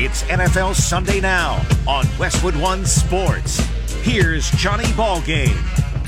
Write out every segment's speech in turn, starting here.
It's NFL Sunday Now on Westwood One Sports. Here's Johnny Ballgame.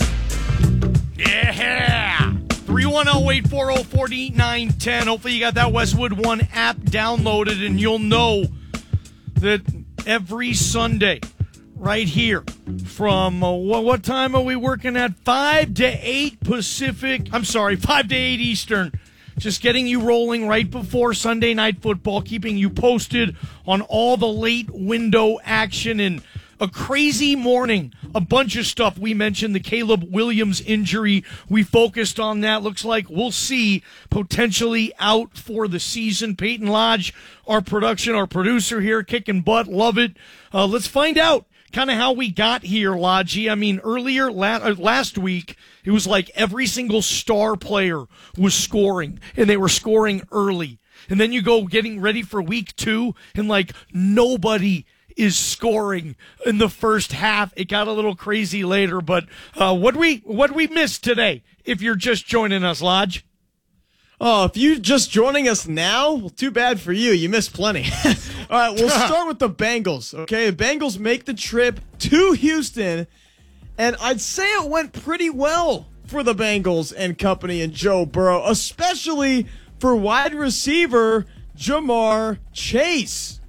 Yeah! 310-840-4910. Hopefully you got that Westwood One app downloaded, and you'll know that every Sunday right here from what time are we working at? 5 to 8 Pacific. I'm sorry, 5 to 8 Eastern. Just getting you rolling right before Sunday Night Football, keeping you posted on all the late window action and a crazy morning. A bunch of stuff. We mentioned the Caleb Williams injury. We focused on that. Looks like we'll see potentially out for the season. Peyton Lodge, our producer here, kicking butt. Love it. Let's find out kind of how we got here, Lodgy. I mean, earlier, last week, it was like every single star player was scoring, and they were scoring early. And then you go getting ready for week 2, and like nobody is scoring in the first half. It got a little crazy later, but what we missed today, if you're just joining us, Lodge? Oh, if you're just joining us now, well, too bad for you. You missed plenty. All right, we'll start with the Bengals, okay? The Bengals make the trip to Houston, and I'd say it went pretty well for the Bengals and company and Joe Burrow, especially for wide receiver Ja'Marr Chase.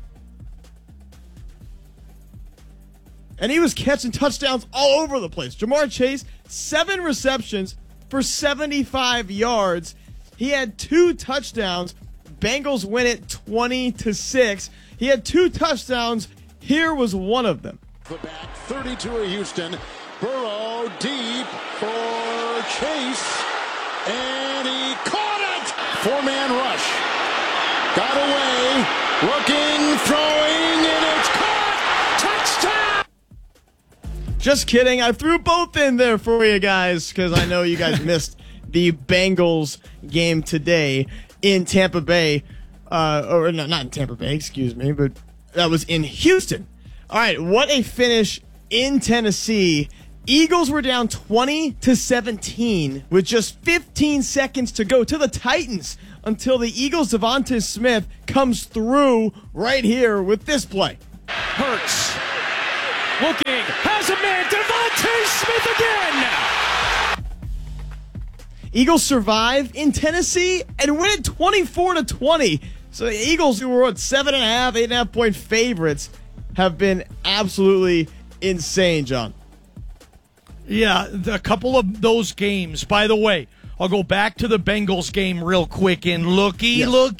And he was catching touchdowns all over the place. Ja'Marr Chase, 7 receptions for 75 yards. He had 2 touchdowns. Bengals win it 20-6. He had 2 touchdowns. Here was one of them. The back, 32 of Houston. Burrow deep for Chase. And he caught it! 4-man rush. Got away. Looking, throwing, and it's caught! Touchdown! Just kidding. I threw both in there for you guys because I know you guys missed the Bengals game today in Tampa Bay. Or no, not in Tampa Bay, excuse me, but that was in Houston. All right, what a finish in Tennessee. Eagles were down 20-17 with just 15 seconds to go to the Titans until the Eagles' Devonta Smith comes through right here with this play. Hurts. Looking. Has a man. Devonta Smith again. Eagles survive in Tennessee and win it 24-20. So the Eagles, who were 7.5, 8.5 point favorites, have been absolutely insane, John. Yeah, a couple of those games. By the way, I'll go back to the Bengals game real quick. And looky. Look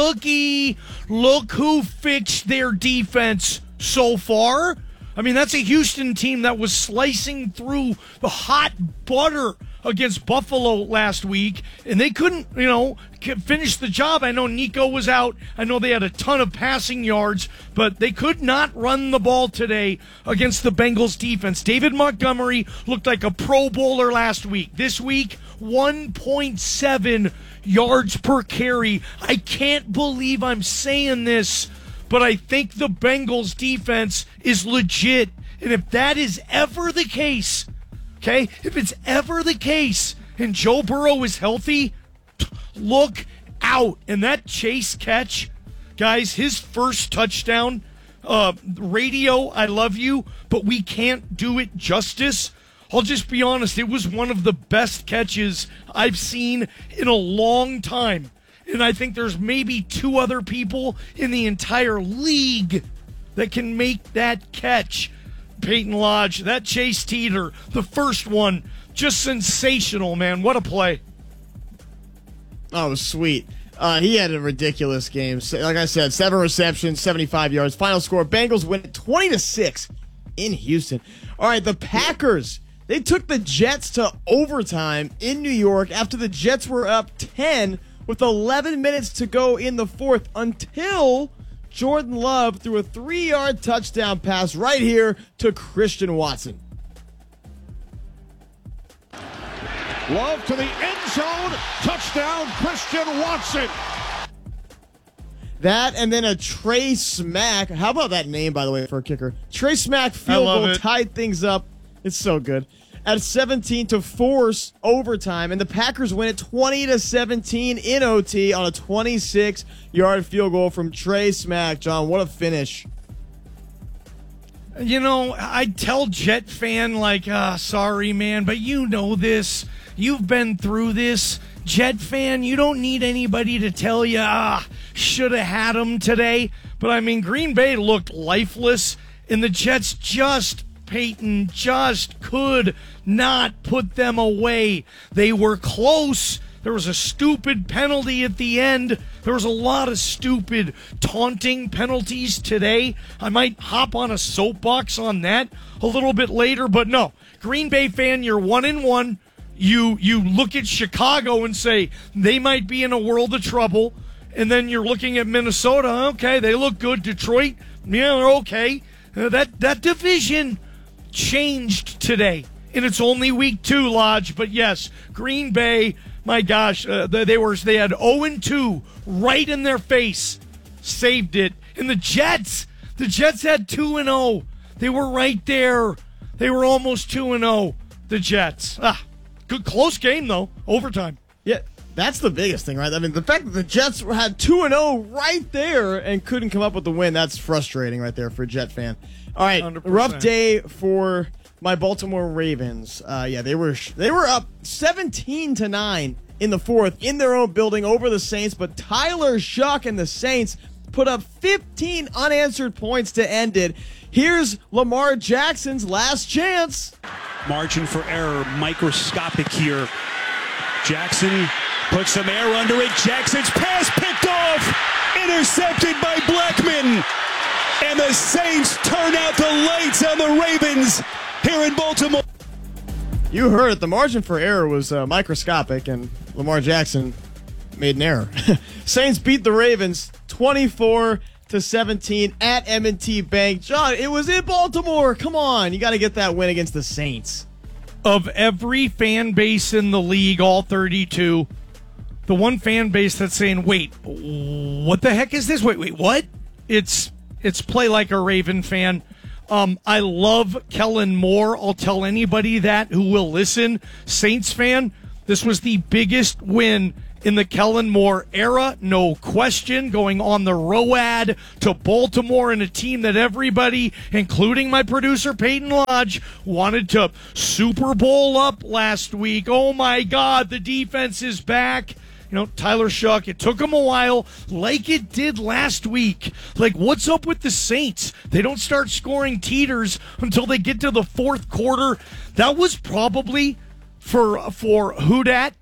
who fixed their defense so far. I mean, that's a Houston team that was slicing through the hot butter against Buffalo last week, and they couldn't, finish the job. I know Nico was out. I know they had a ton of passing yards, but they could not run the ball today against the Bengals defense. David Montgomery looked like a Pro Bowler last week. This week, 1.7 yards per carry. I can't believe I'm saying this, but I think the Bengals defense is legit. And if that is ever the case, okay, if it's ever the case and Joe Burrow is healthy, look out. And that Chase catch, guys, his first touchdown, radio, I love you, but we can't do it justice. I'll just be honest, it was one of the best catches I've seen in a long time. And I think there's maybe 2 other people in the entire league that can make that catch. Peyton Lodge, that Chase Teeter, the first one, just sensational, man. What a play. Oh, it was sweet. He had a ridiculous game. Like I said, 7 receptions, 75 yards. Final score, Bengals win 20-6 in Houston. All right, the Packers, they took the Jets to overtime in New York after the Jets were up 10 with 11 minutes to go in the fourth until Jordan Love threw a 3-yard touchdown pass right here to Christian Watson. Love to the end zone. Touchdown, Christian Watson. That and then a Trey Smack. How about that name, by the way, for a kicker? Trey Smack field goal tied things up. It's so good. at 17 to force overtime, and the Packers win it 20-17 in OT on a 26-yard field goal from Trey Smack. John, what a finish. You know, I'd tell Jet fan, like, sorry, man, but you know this. You've been through this. Jet fan, you don't need anybody to tell you, should have had him today. But, I mean, Green Bay looked lifeless, and the Jets Peyton just could not put them away. They were close. There was a stupid penalty at the end. There was a lot of stupid taunting penalties today. I might hop on a soapbox on that a little bit later, but no. Green Bay fan, you're 1-1. You look at Chicago and say they might be in a world of trouble, and then you're looking at Minnesota. Okay, they look good. Detroit, yeah, they're okay. That division changed today, and it's only week 2, Lodge. But yes, Green Bay, my gosh, they had 0-2 right in their face, saved it. And the Jets had 2-0. They were right there. They were almost 2-0. The Jets. Good close game though, overtime. Yeah, that's the biggest thing, right? I mean, the fact that the Jets had 2-0 right there and couldn't come up with the win, that's frustrating right there for a Jet fan. All right, 100%. Rough day for my Baltimore Ravens. They were up 17-9 in the fourth in their own building over the Saints, but Tyler Shuck and the Saints put up 15 unanswered points to end it. Here's Lamar Jackson's last chance. Margin for error microscopic here. Jackson puts some air under it. Jackson's pass picked off, intercepted by Blackman. And the Saints turn out the lights on the Ravens here in Baltimore. You heard it. The margin for error was microscopic, and Lamar Jackson made an error. Saints beat the Ravens 24-17 at M&T Bank. John, it was in Baltimore. Come on. You got to get that win against the Saints. Of every fan base in the league, all 32, the one fan base that's saying, wait, what the heck is this? Wait, what? It's play like a Raven fan. I love Kellen Moore. I'll tell anybody that who will listen. Saints fan, this was the biggest win in the Kellen Moore era, no question, going on the road to Baltimore and a team that everybody, including my producer Peyton Lodge, wanted to Super Bowl up last week. Oh my God, the defense is back. You know, Tyler Shuck, it took him a while, like it did last week. Like, what's up with the Saints? They don't start scoring teeters until they get to the fourth quarter. That was probably, for who dat,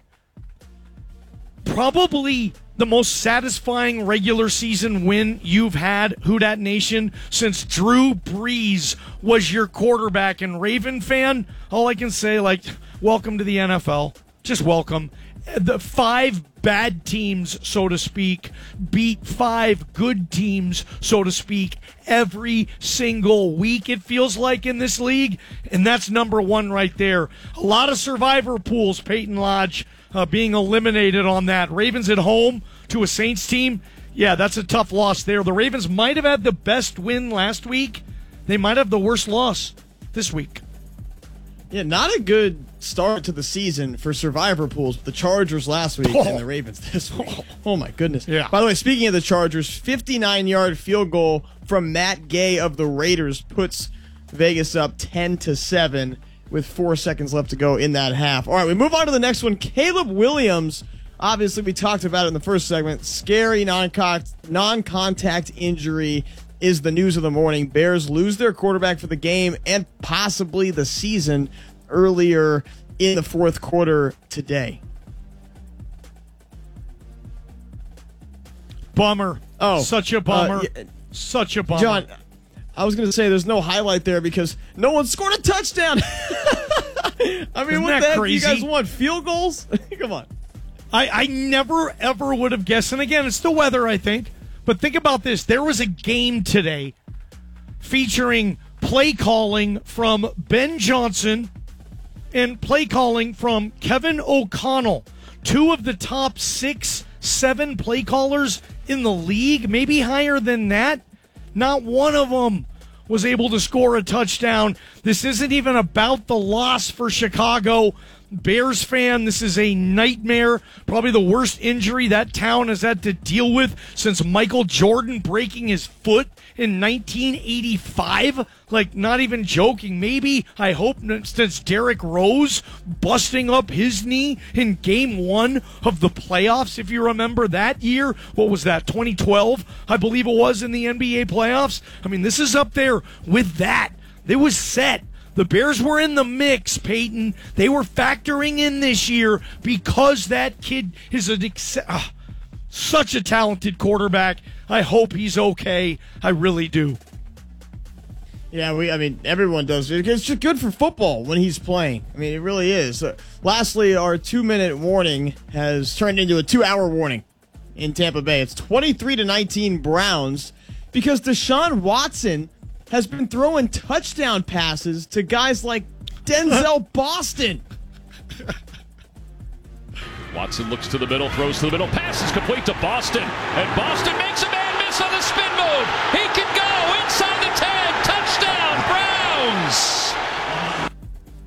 probably the most satisfying regular season win you've had, Who Dat Nation, since Drew Brees was your quarterback. And Raven fan, all I can say, like, welcome to the NFL. Just welcome. The 5 bad teams, so to speak, beat 5 good teams, so to speak, every single week, it feels like, in this league. And that's number 1 right there. A lot of survivor pools, Peyton Lodge, being eliminated on that. Ravens at home to a Saints team, yeah, that's a tough loss there. The Ravens might have had the best win last week. They might have the worst loss this week. Yeah, not a good start to the season for survivor pools. The Chargers last week and the Ravens this week. Oh, my goodness. Yeah. By the way, speaking of the Chargers, 59-yard field goal from Matt Gay of the Raiders puts Vegas up 10-7 with 4 seconds left to go in that half. All right, we move on to the next one. Caleb Williams, obviously we talked about it in the first segment. Scary non-contact injury is the news of the morning. Bears lose their quarterback for the game and possibly the season earlier in the fourth quarter today. Bummer. Oh, such a bummer. Yeah. Such a bummer. John, I was going to say there's no highlight there because no one scored a touchdown. I mean, Isn't what that the heck? crazy? You guys want field goals? Come on. I never, ever would have guessed. And again, it's the weather, I think. But think about this. There was a game today featuring play calling from Ben Johnson and play calling from Kevin O'Connell. 2 of the top 6, 7 play callers in the league, maybe higher than that. Not one of them was able to score a touchdown. This isn't even about the loss for Chicago. Bears fan, this is a nightmare. Probably the worst injury that town has had to deal with since Michael Jordan breaking his foot in 1985. Like, not even joking. Maybe, I hope, since Derrick Rose busting up his knee in game 1 of the playoffs, if you remember that year. What was that, 2012? I believe it was, in the NBA playoffs. I mean, this is up there with that. It was set. The Bears were in the mix, Peyton. They were factoring in this year because that kid is such a talented quarterback. I hope he's okay. I really do. Yeah, everyone does. It's just good for football when he's playing. I mean, it really is. Lastly, our 2-minute warning has turned into a 2-hour warning in Tampa Bay. It's 23-19 Browns because Deshaun Watson has been throwing touchdown passes to guys like Denzel Boston. Watson looks to the middle, throws to the middle, passes complete to Boston. And Boston makes a man miss on the spin move. He can go inside the 10. Touchdown, Browns.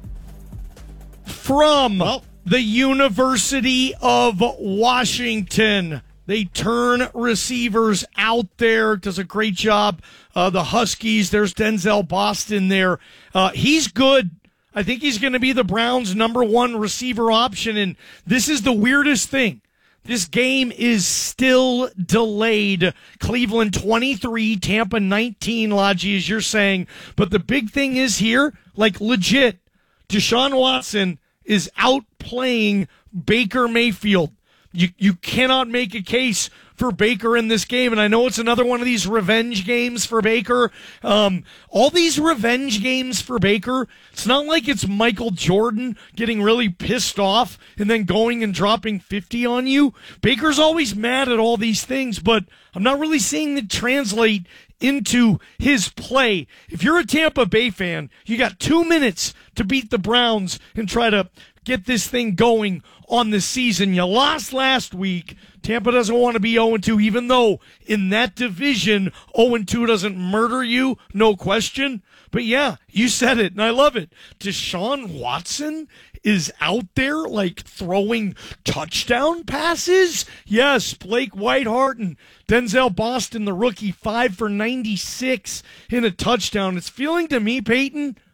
From the University of Washington, they turn receivers out there. Does a great job. The Huskies, there's Denzel Boston there. He's good. I think he's going to be the Browns' #1 receiver option. And this is the weirdest thing. This game is still delayed. Cleveland 23, Tampa 19, Lodgy, as you're saying. But the big thing is here, like legit, Deshaun Watson is outplaying Baker Mayfield. You cannot make a case for Baker in this game, and I know it's another one of these revenge games for Baker. All these revenge games for Baker, it's not like it's Michael Jordan getting really pissed off and then going and dropping 50 on you. Baker's always mad at all these things, but I'm not really seeing it translate into his play. If you're a Tampa Bay fan, you got 2 minutes to beat the Browns and try to get this thing going on the season. You lost last week. Tampa doesn't want to be 0-2, even though in that division, 0-2 doesn't murder you, no question. But yeah, you said it, and I love it. Deshaun Watson is out there, like, throwing touchdown passes? Yes, Blake Whitehart and Denzel Boston, the rookie, 5 for 96 in a touchdown. It's feeling to me, Peyton,